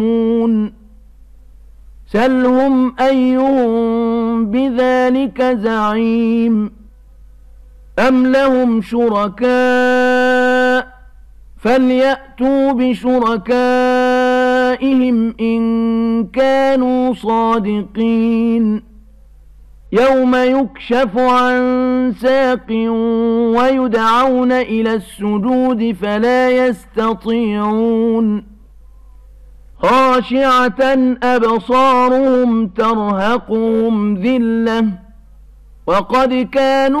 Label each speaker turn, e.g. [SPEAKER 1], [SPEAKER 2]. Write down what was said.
[SPEAKER 1] سلهم أيهم بذلك زعيم أم لهم شركاء فليأتوا بشركائهم إن كانوا صادقين يوم يكشف عن ساق ويدعون إلى السجود فلا يستطيعون خاشعة أبصارهم ترهقهم ذلة وقد كانوا